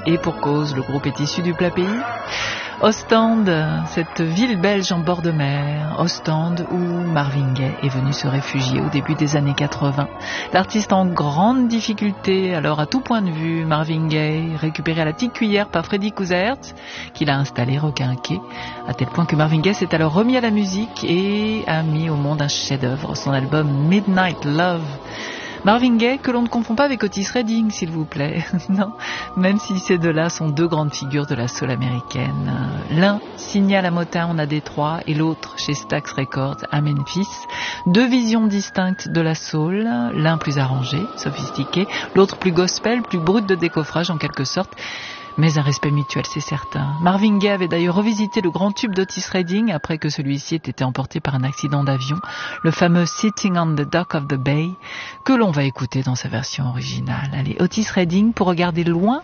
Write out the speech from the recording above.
Et pour cause, le groupe est issu du plat pays. Ostende, cette ville belge en bord de mer, Ostende où Marvin Gaye est venu se réfugier au début des années 80. L'artiste en grande difficulté, alors à tout point de vue, Marvin Gaye, récupéré à la petite cuillère par Freddy Cousertz, qui l'a installé requinqué, à tel point que Marvin Gaye s'est alors remis à la musique et a mis au monde un chef-d'œuvre, son album Midnight Love. Marvin Gaye, que l'on ne confond pas avec Otis Redding, s'il vous plaît. Non, même si ces deux-là sont deux grandes figures de la soul américaine. L'un signale à Motown à Détroit et l'autre chez Stax Records à Memphis. Deux visions distinctes de la soul, l'un plus arrangé, sophistiqué, l'autre plus gospel, plus brut de décoffrage en quelque sorte. Mais un respect mutuel, c'est certain. Marvin Gaye avait d'ailleurs revisité le grand tube d'Otis Redding après que celui-ci ait été emporté par un accident d'avion, le fameux Sitting on the Dock of the Bay, que l'on va écouter dans sa version originale. Allez, Otis Redding pour regarder loin